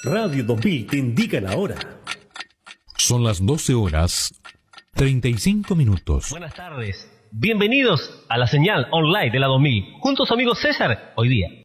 Radio 2000 te indica la hora. Son las 12:35. Buenas tardes. Bienvenidos a la señal online de la 2000. Junto a su amigo César, hoy día.